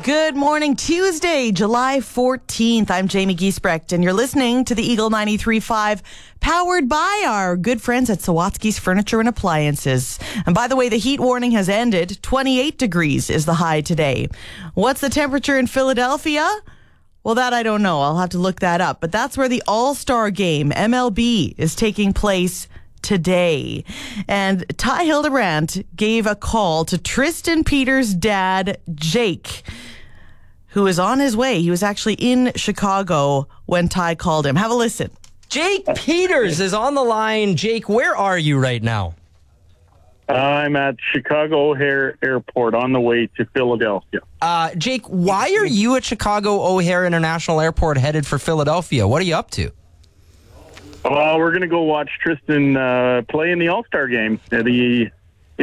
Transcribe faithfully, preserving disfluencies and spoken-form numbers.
Good morning, Tuesday, July fourteenth. I'm Jamie Giesbrecht, and you're listening to the Eagle ninety-three point five, powered by our good friends at Sawatsky's Furniture and Appliances. And by the way, the heat warning has ended. twenty-eight degrees is the high today. What's the temperature in Philadelphia? Well, that I don't know. I'll have to look that up. But that's where the All-Star Game, M L B, is taking place today. And Ty Hildebrand gave a call to Tristan Peters' dad, Jake, who is on his way. He was actually in Chicago when Ty called him. Have a listen. Jake Peters is on the line. Jake, where are you right now? I'm at Chicago O'Hare Airport on the way to Philadelphia. Uh, Jake, why are you at Chicago O'Hare International Airport headed for Philadelphia? What are you up to? Well, we're going to go watch Tristan uh, play in the All-Star Game. Uh, The